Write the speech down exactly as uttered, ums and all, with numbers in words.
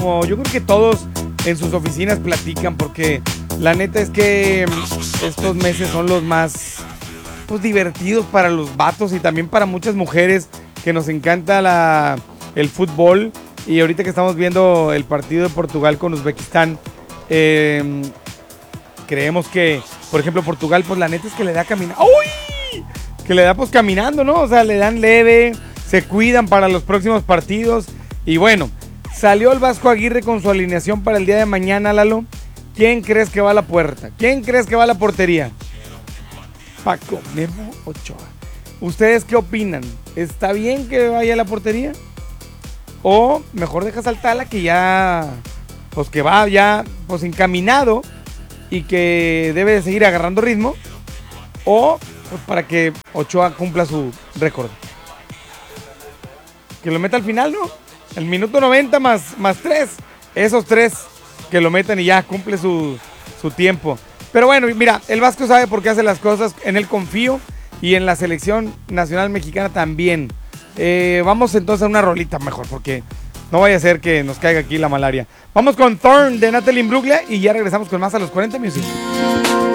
Como yo creo que todos en sus oficinas platican, porque la neta es que estos meses son los más pues, divertidos para los vatos y también para muchas mujeres que nos encanta la, el fútbol. Y ahorita que estamos viendo el partido de Portugal con Uzbekistán, eh, creemos que, por ejemplo, Portugal, pues la neta es que le da caminando. ¡Uy! Que le da pues caminando, ¿no? O sea, le dan leve, se cuidan para los próximos partidos. Y bueno, salió el Vasco Aguirre con su alineación para el día de mañana, Lalo. ¿Quién crees que va a la puerta? ¿Quién crees que va a la portería? Paco Memo Ochoa. ¿Ustedes qué opinan? ¿Está bien que vaya a la portería? O mejor deja saltarla que ya, pues que va ya pues encaminado y que debe de seguir agarrando ritmo. O pues para que Ochoa cumpla su récord. Que lo meta al final, ¿no? El minuto noventa más, más tres. Esos tres que lo metan y ya cumple su, su tiempo. Pero bueno, mira, el Vasco sabe por qué hace las cosas. En él confío. Y en la selección nacional mexicana también. Eh, vamos entonces a una rolita mejor, porque no vaya a ser que nos caiga aquí la malaria. Vamos con Thorn de Natalie Imbruglia y ya regresamos con más a los cuarenta Music.